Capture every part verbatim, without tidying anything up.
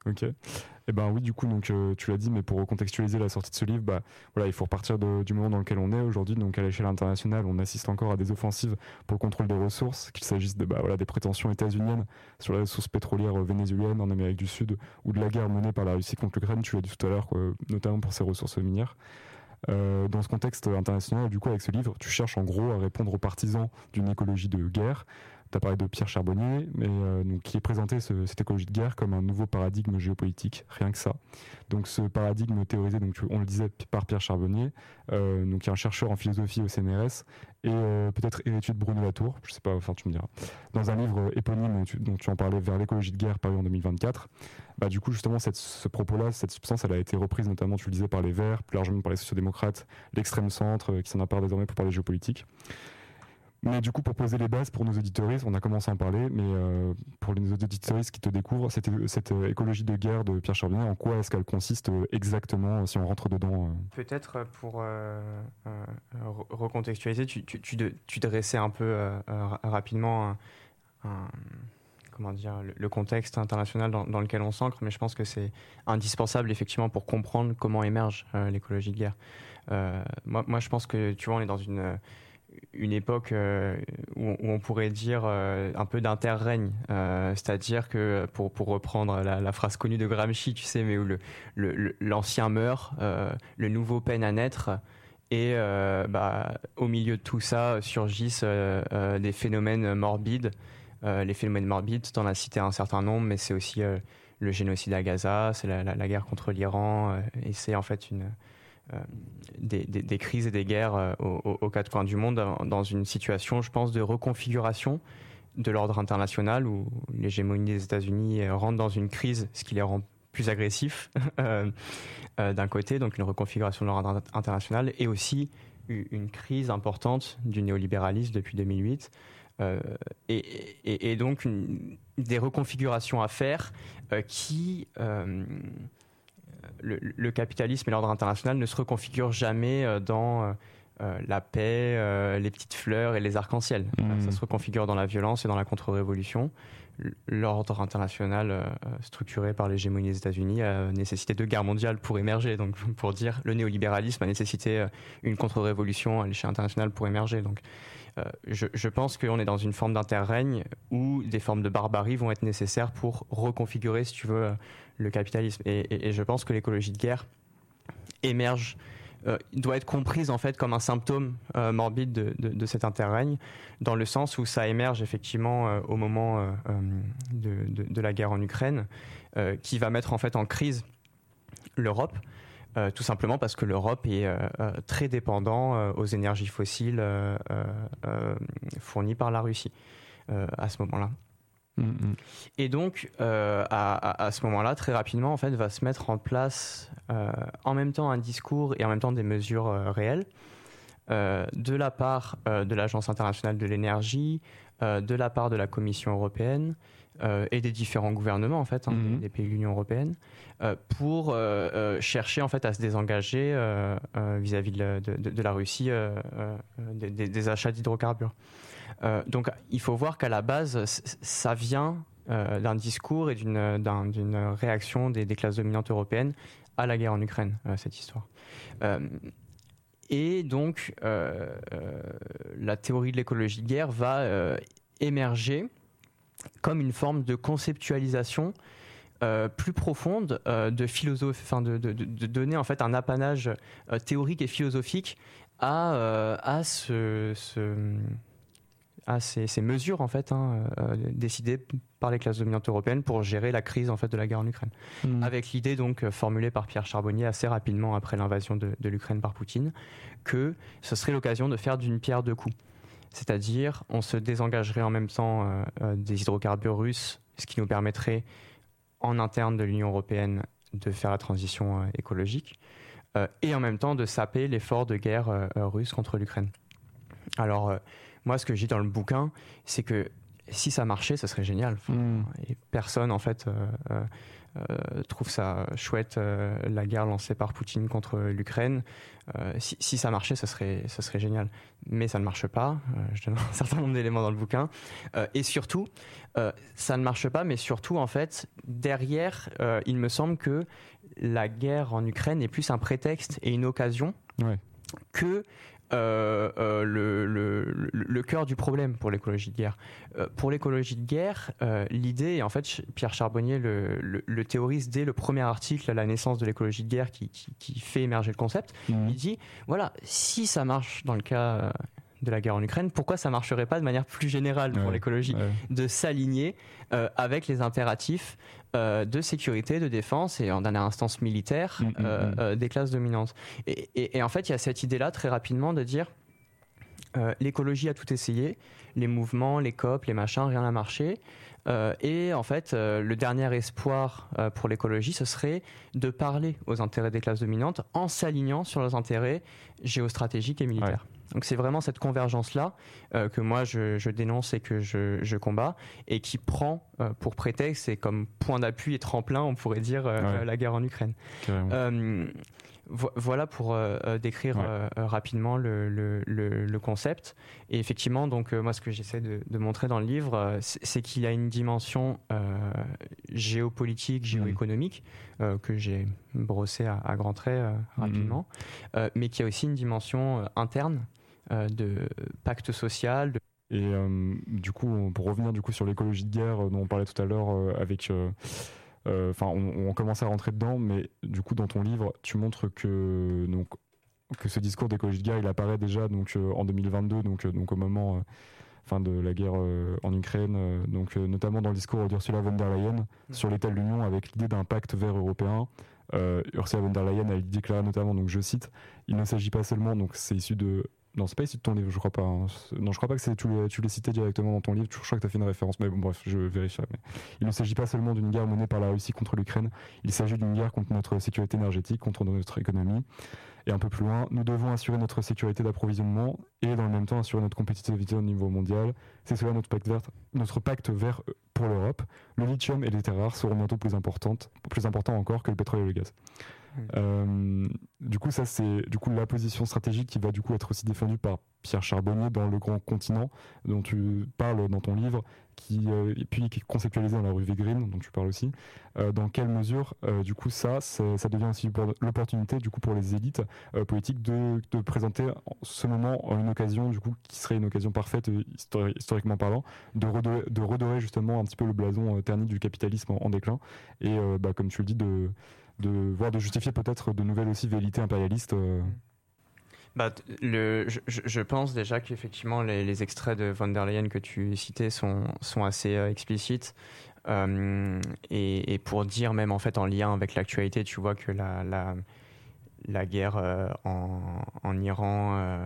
Ok. Eh ben oui, du coup, donc euh, tu l'as dit, mais pour recontextualiser la sortie de ce livre, bah voilà, il faut repartir de- du moment dans lequel on est aujourd'hui. Donc à l'échelle internationale, on assiste encore à des offensives pour le contrôle des ressources, qu'il s'agisse de bah voilà des prétentions états-uniennes sur les ressources pétrolières euh, vénézuéliennes en Amérique du Sud, ou de la guerre menée par la Russie contre l'Ukraine. Tu l'as dit tout à l'heure, quoi, notamment pour ses ressources minières. Euh, dans ce contexte international, du coup, avec ce livre, tu cherches en gros à répondre aux partisans d'une écologie de guerre. Tu as parlé de Pierre Charbonnier, mais, euh, donc, qui est présenté ce, cette écologie de guerre comme un nouveau paradigme géopolitique, rien que ça. Donc ce paradigme théorisé, donc, on le disait, par Pierre Charbonnier, euh, donc, qui est un chercheur en philosophie au C N R S, et euh, peut-être héritier de Bruno Latour, je sais pas, enfin tu me diras, dans un livre éponyme tu, dont tu en parlais, Vers l'écologie de guerre, paru en deux mille vingt-quatre. Bah, du coup, justement, cette, ce propos-là, cette substance, elle a été reprise notamment, tu le disais, par les Verts, plus largement par les sociodémocrates, l'extrême centre, euh, qui s'en empare désormais pour parler géopolitique. Mais du coup, pour poser les bases pour nos auditeuristes, on a commencé à en parler, mais euh, pour les auditeuristes qui te découvrent, cette, cette euh, écologie de guerre de Pierre Charbonnier, en quoi est-ce qu'elle consiste euh, exactement, si on rentre dedans euh... Peut-être pour euh, euh, recontextualiser, tu, tu, tu, de, tu dressais un peu euh, rapidement un, un, comment dire, le, le contexte international dans, dans lequel on s'ancre, mais je pense que c'est indispensable effectivement pour comprendre comment émerge euh, l'écologie de guerre. Euh, moi, moi, je pense que tu vois, on est dans une une époque euh, où, où on pourrait dire euh, un peu d'interrègne, euh, c'est-à-dire que pour, pour reprendre la, la phrase connue de Gramsci, tu sais, mais où le, le, l'ancien meurt, euh, le nouveau peine à naître, et euh, bah, au milieu de tout ça surgissent euh, euh, des phénomènes morbides. Euh, les phénomènes morbides, tu en as cité un certain nombre, mais c'est aussi euh, le génocide à Gaza, c'est la, la, la guerre contre l'Iran, euh, et c'est en fait une... Euh, des, des, des crises et des guerres euh, aux, aux quatre coins du monde, dans une situation, je pense, de reconfiguration de l'ordre international où l'hégémonie des États-Unis rentre dans une crise, ce qui les rend plus agressifs euh, euh, d'un côté, donc une reconfiguration de l'ordre international, et aussi une crise importante du néolibéralisme depuis deux mille huit. Euh, et, et, et donc une, des reconfigurations à faire euh, qui... Euh, Le, le capitalisme et l'ordre international ne se reconfigurent jamais dans euh, la paix, euh, les petites fleurs et les arcs-en-ciel. Mmh. Ça se reconfigure dans la violence et dans la contre-révolution. L'ordre international euh, structuré par l'hégémonie des États-Unis a nécessité deux guerres mondiales pour émerger. Donc, pour dire, le néolibéralisme a nécessité une contre-révolution à l'échelle internationale pour émerger. Donc, euh, je, je pense qu'on est dans une forme d'interrègne où des formes de barbarie vont être nécessaires pour reconfigurer, si tu veux, le capitalisme. Et, et, et je pense que l'écologie de guerre émerge, euh, doit être comprise en fait comme un symptôme euh, morbide de, de, de cet interrègne, dans le sens où ça émerge effectivement euh, au moment euh, de, de, de la guerre en Ukraine, euh, qui va mettre en fait en crise l'Europe. Euh, tout simplement parce que l'Europe est euh, euh, très dépendant euh, aux énergies fossiles euh, euh, fournies par la Russie euh, à ce moment-là. Mmh. Et donc, euh, à, à, à ce moment-là, très rapidement, en fait, va se mettre en place euh, en même temps un discours et en même temps des mesures euh, réelles euh, de la part euh, de l'Agence internationale de l'énergie, euh, de la part de la Commission européenne euh, et des différents gouvernements, en fait, hein, mmh. des pays de l'Union européenne, euh, pour euh, euh, chercher en fait à se désengager euh, euh, vis-à-vis de, de, de la Russie euh, euh, des, des achats d'hydrocarbures. Euh, donc il faut voir qu'à la base, ça vient euh, d'un discours et d'une, d'un, d'une réaction des, des classes dominantes européennes à la guerre en Ukraine, euh, cette histoire. Euh, et donc euh, euh, la théorie de l'écologie de guerre va euh, émerger comme une forme de conceptualisation Euh, plus profonde euh, de philosophie, enfin de, de, de donner en fait un apanage euh, théorique et philosophique à euh, à ce, ce à ces, ces mesures en fait hein, euh, décidées par les classes dominantes européennes pour gérer la crise en fait de la guerre en Ukraine. Mmh. Avec l'idée donc formulée par Pierre Charbonnier assez rapidement après l'invasion de, de l'Ukraine par Poutine, que ce serait l'occasion de faire d'une pierre deux coups. C'est-à-dire, on se désengagerait en même temps euh, euh, des hydrocarbures russes, ce qui nous permettrait en interne de l'Union européenne de faire la transition euh, écologique euh, et en même temps de saper l'effort de guerre euh, russe contre l'Ukraine. Alors, euh, moi, ce que je dis dans le bouquin, c'est que si ça marchait, ça serait génial. Enfin, mmh. Et personne, en fait, euh, euh, euh, trouve ça chouette, euh, la guerre lancée par Poutine contre l'Ukraine. Euh, si, si ça marchait, ça serait, ça serait génial. Mais ça ne marche pas. Euh, je donne un certain nombre d'éléments dans le bouquin. Euh, et surtout, euh, ça ne marche pas, mais surtout, en fait, derrière, euh, il me semble que la guerre en Ukraine est plus un prétexte et une occasion ouais. que Euh, euh, le, le, le, le cœur du problème pour l'écologie de guerre. Euh, pour l'écologie de guerre, euh, l'idée, et en fait Pierre Charbonnier le, le, le théorise dès le premier article à la naissance de l'écologie de guerre qui, qui, qui fait émerger le concept, mmh. il dit, voilà, si ça marche dans le cas euh, de la guerre en Ukraine, pourquoi ça ne marcherait pas de manière plus générale pour ouais, l'écologie, ouais. de s'aligner euh, avec les impératifs Euh, de sécurité, de défense et en dernière instance militaire mmh, euh, mmh. Euh, des classes dominantes. Et, et, et en fait, il y a cette idée-là très rapidement de dire euh, l'écologie a tout essayé, les mouvements, les C O P, les machins, rien n'a marché. Euh, et en fait, euh, le dernier espoir euh, pour l'écologie, ce serait de parler aux intérêts des classes dominantes en s'alignant sur leurs intérêts géostratégiques et militaires. Ouais. Donc c'est vraiment cette convergence-là euh, que moi je, je dénonce et que je, je combats et qui prend euh, pour prétexte et comme point d'appui et tremplin, on pourrait dire, euh, ouais. la guerre en Ukraine. Euh, vo- voilà pour euh, décrire ouais. euh, rapidement le, le, le, le concept. Et effectivement, donc, euh, moi ce que j'essaie de, de montrer dans le livre, euh, c'est, c'est qu'il y a une dimension euh, géopolitique, géoéconomique, mmh. euh, que j'ai brossée à, à grands traits euh, rapidement, mmh. euh, mais qu'il y a aussi une dimension euh, interne, Euh, de pacte social. De... Et euh, du coup, pour revenir du coup sur l'écologie de guerre dont on parlait tout à l'heure, euh, avec, enfin, euh, on, on commence à rentrer dedans, mais du coup, dans ton livre, tu montres que donc que ce discours d'écologie de guerre, il apparaît déjà donc euh, en deux mille vingt-deux, donc euh, donc au moment, euh, fin de la guerre euh, en Ukraine, euh, donc euh, notamment dans le discours d'Ursula von der Leyen mmh. sur l'état de l'Union, avec l'idée d'un pacte vert européen. Euh, Ursula von der Leyen a déclaré notamment, donc je cite, il ne s'agit pas seulement, donc c'est issu de Non, c'est pas issu de ton livre, je crois pas. Hein. Non, je crois pas que c'est, tu, l'as, tu l'as cité directement dans ton livre. Je crois que tu as fait une référence, mais bon, bref, je vérifierai. Mais il ne s'agit pas seulement d'une guerre menée par la Russie contre l'Ukraine. Il s'agit d'une guerre contre notre sécurité énergétique, contre notre économie. Et un peu plus loin, nous devons assurer notre sécurité d'approvisionnement et dans le même temps assurer notre compétitivité au niveau mondial. C'est cela notre pacte vert, notre pacte vert pour l'Europe. Le lithium et les terres rares seront bientôt plus importantes, plus importants encore que le pétrole et le gaz. Mmh. Euh, du coup, ça c'est du coup la position stratégique qui va du coup être aussi défendue par Pierre Charbonnier dans Le Grand Continent, dont tu parles dans ton livre, qui euh, et puis qui est conceptualisé dans La Rue Végrine, dont tu parles aussi. Euh, dans quelle mesure, euh, du coup, ça, ça devient aussi l'opportunité, du coup, pour les élites euh, politiques de, de présenter ce moment en une occasion, du coup, qui serait une occasion parfaite, histori- historiquement parlant, de redorer, de redorer justement un petit peu le blason euh, terni du capitalisme en, en déclin, et euh, bah, comme tu le dis, de de voir de justifier peut-être de nouvelles aussi velléités impérialistes. Euh. Bah, le, je, je pense déjà qu'effectivement les, les extraits de von der Leyen que tu citais sont, sont assez euh, explicites. Euh, et, et pour dire même en fait en lien avec l'actualité, tu vois que la, la, la guerre euh, en, en Iran, euh,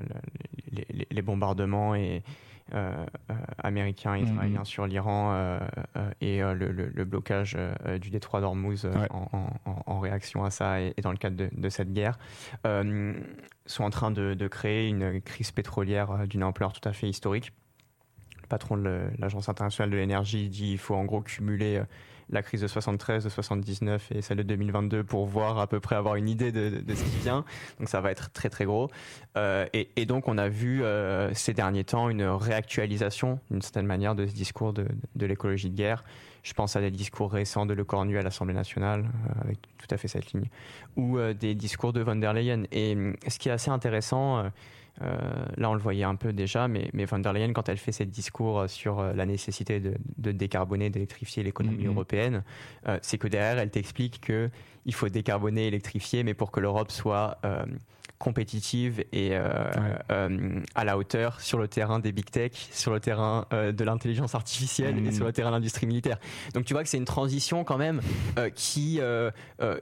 les, les, les bombardements et Euh, euh, américain et israélien mmh. sur l'Iran euh, euh, et euh, le, le, le blocage euh, du détroit d'Ormuz euh, ouais. en, en, en réaction à ça et, et dans le cadre de, de cette guerre euh, sont en train de, de créer une crise pétrolière d'une ampleur tout à fait historique. Le patron de le, l'Agence internationale de l'énergie dit qu'il faut en gros cumuler euh, la crise de soixante-treize, de soixante-dix-neuf et celle de deux mille vingt-deux pour voir à peu près avoir une idée de, de, de ce qui vient. Donc ça va être très très gros. Euh, et, et donc on a vu euh, ces derniers temps une réactualisation d'une certaine manière de ce discours de, de l'écologie de guerre. Je pense à des discours récents de Le Cornu à l'Assemblée nationale, euh, avec tout à fait cette ligne, ou euh, des discours de von der Leyen. Et ce qui est assez intéressant... Euh, Euh, là, on le voyait un peu déjà, mais, mais von der Leyen, quand elle fait ses discours sur la nécessité de, de décarboner, d'électrifier l'économie mmh. européenne, euh, c'est que derrière, elle t'explique qu'il faut décarboner, électrifier, mais pour que l'Europe soit euh, compétitive et euh, ouais. euh, à la hauteur sur le terrain des big tech, sur le terrain euh, de l'intelligence artificielle mmh. et sur le terrain de l'industrie militaire. Donc tu vois que c'est une transition quand même euh, qui... Euh, euh,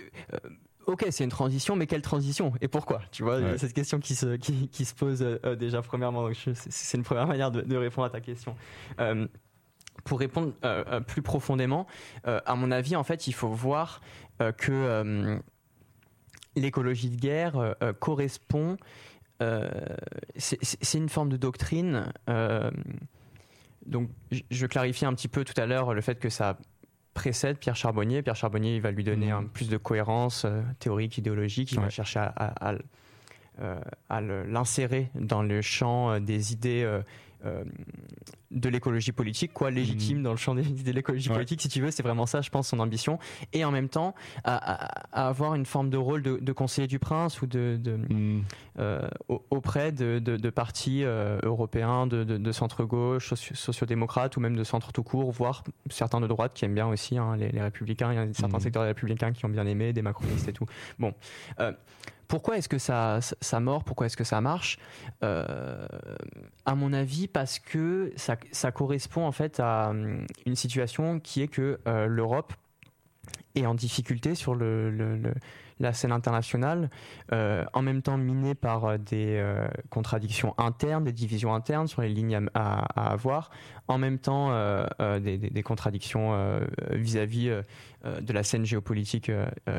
Ok, c'est une transition, mais quelle transition et pourquoi? Tu vois, ouais. cette question qui se, qui, qui se pose euh, déjà premièrement. Donc je, c'est, c'est une première manière de, de répondre à ta question. Euh, pour répondre euh, plus profondément, euh, à mon avis, en fait, il faut voir euh, que euh, l'écologie de guerre euh, correspond. Euh, c'est, c'est une forme de doctrine. Euh, donc, je clarifiais un petit peu tout à l'heure le fait que ça précède Pierre Charbonnier. Pierre Charbonnier, il va lui donner mmh. un, plus de cohérence euh, théorique, idéologique. Il ouais. va chercher à, à, à, euh, à l'insérer dans le champ euh, des idées euh, euh, de l'écologie politique, quoi, légitime mmh. dans le champ des idées de l'écologie ouais. politique, si tu veux. C'est vraiment ça, je pense, son ambition. Et en même temps, à, à, à avoir une forme de rôle de, de conseiller du prince ou de, de, mmh. euh, auprès de, de, de partis euh, européens de, de, de centre-gauche, socio- sociodémocrates ou même de centre tout court, voire certains de droite qui aiment bien aussi, hein, les, les républicains. Il y a certains mmh. secteurs des républicains qui ont bien aimé, des macronistes et tout. Bon. Euh, Pourquoi est-ce que ça, ça, ça mord ? Pourquoi est-ce que ça marche ? euh, À mon avis, parce que ça, ça correspond en fait à une situation qui est que euh, l'Europe est en difficulté sur le, le, le, la scène internationale, euh, en même temps minée par des euh, contradictions internes, des divisions internes sur les lignes à, à, à avoir, en même temps euh, euh, des, des, des contradictions euh, vis-à-vis euh, de la scène géopolitique euh,